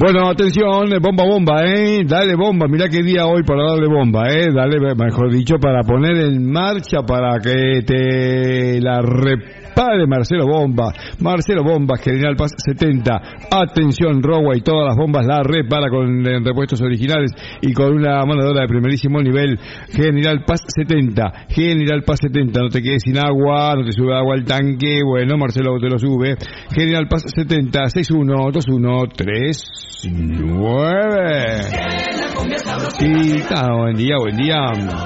Bueno, atención, bomba, dale bomba, mirá qué día hoy para darle bomba, dale, mejor dicho, para poner en marcha, para que te la repare Marcelo Bomba, General Paz 70, atención, Rowa y todas las bombas la repara con repuestos originales y con una mano de obra de primerísimo nivel. General Paz 70, no te quedes sin agua, no te sube agua al tanque, bueno, Marcelo te lo sube. General Paz 70, 612139. Y buen día.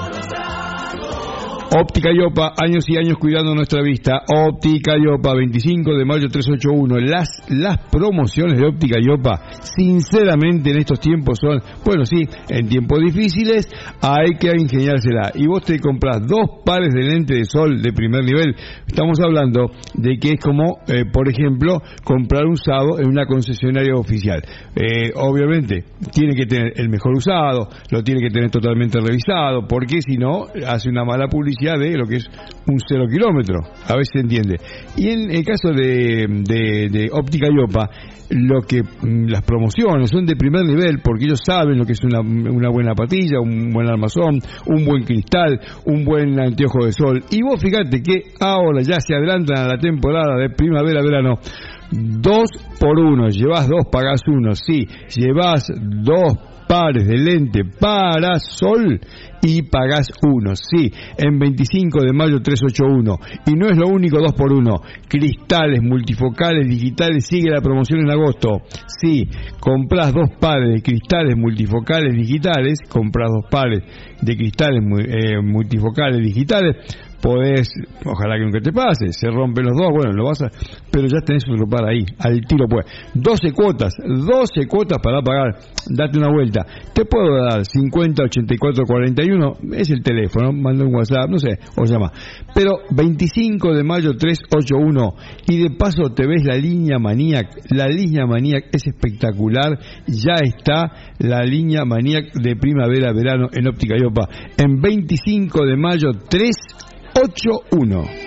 Óptica Iopa, años y años cuidando nuestra vista. Óptica Iopa, 25 de mayo 381. Las promociones de Óptica Iopa, sinceramente en estos tiempos son, bueno, sí, en tiempos difíciles hay que ingeniársela. Y vos te compras 2 pares de lentes de sol de primer nivel. Estamos hablando de que es como, por ejemplo, comprar usado en una concesionaria oficial. Obviamente, tiene que tener el mejor usado, lo tiene que tener totalmente revisado, porque si no, hace una mala publicidad de lo que es un 0 kilómetro, a ver si se entiende. Y en el caso de Óptica Iopa, las promociones son de primer nivel, porque ellos saben lo que es una buena patilla, un buen armazón, un buen cristal, un buen anteojo de sol. Y vos fíjate que ahora ya se adelantan a la temporada de primavera-verano. 2 por 1, llevas 2, pagás 1, sí, llevas 2 pares de lente para sol y pagás 1, sí, en 25 de mayo 381. Y no es lo único 2 por 1, cristales multifocales digitales, sigue la promoción en agosto. Sí, comprás 2 pares de cristales multifocales digitales, comprás 2 pares de cristales multifocales digitales, podés, ojalá que nunca te pase, se rompen los 2, bueno, lo vas a, pero ya tenés otro par ahí, al tiro pues. 12 cuotas para pagar, date una vuelta. Te puedo dar 50 84 41, es el teléfono, manda un WhatsApp, no sé, o llama. Pero 25 de mayo 381, y de paso te ves la línea Maniac es espectacular, ya está la línea Maniac de primavera-verano en Óptica Iopa, en 25 de mayo 381.